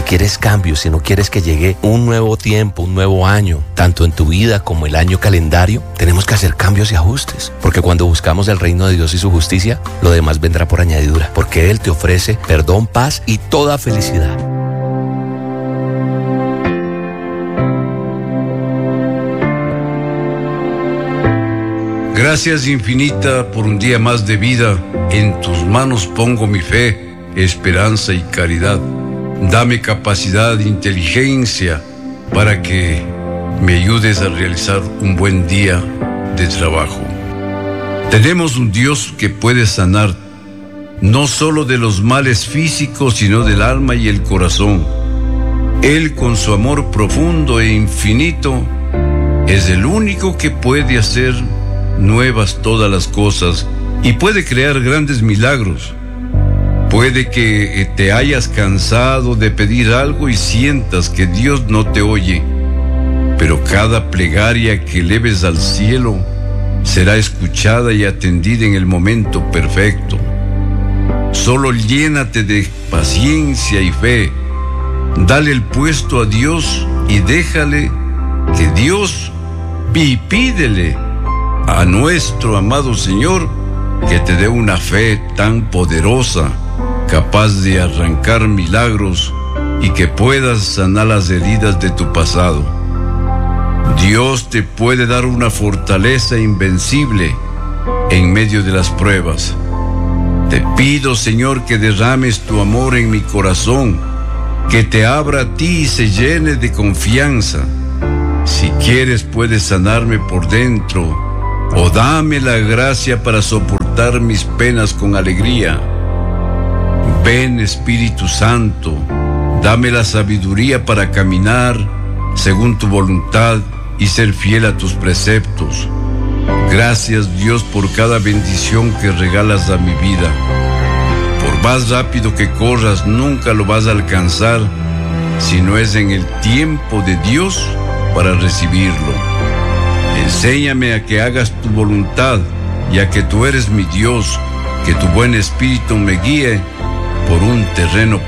quieres cambios, si no quieres que llegue un nuevo tiempo, un nuevo año, tanto en tu vida como el año calendario, tenemos que hacer cambios y ajustes. Porque cuando buscamos el reino de Dios y su justicia, lo demás vendrá por añadidura. Porque Él te ofrece perdón, paz y toda felicidad. Gracias infinita por un día más de vida. En tus manos pongo mi fe, esperanza y caridad. Dame capacidad e inteligencia para que me ayudes a realizar un buen día de trabajo. Tenemos un Dios que puede sanar no solo de los males físicos, sino del alma y el corazón. Él, con su amor profundo e infinito, es el único que puede hacer nuevas todas las cosas y puede crear grandes milagros. Puede que te hayas cansado de pedir algo y sientas que Dios no te oye, pero cada plegaria que eleves al cielo será escuchada y atendida en el momento perfecto. Solo llénate de paciencia y fe. Dale el puesto a Dios y déjale que Dios, y pídele a nuestro amado Señor que te dé una fe tan poderosa, capaz de arrancar milagros y que puedas sanar las heridas de tu pasado. Dios te puede dar una fortaleza invencible en medio de las pruebas. Te pido, Señor, que derrames tu amor en mi corazón, que te abra a ti y se llene de confianza. Si quieres, puedes sanarme por dentro, o dame la gracia para soportar mis penas con alegría. Ven, Espíritu Santo, dame la sabiduría para caminar según tu voluntad y ser fiel a tus preceptos. Gracias, Dios, por cada bendición que regalas a mi vida. Por más rápido que corras, nunca lo vas a alcanzar si no es en el tiempo de Dios para recibirlo. Enséñame a que hagas tu voluntad, ya que tú eres mi Dios, que tu buen espíritu me guíe por un terreno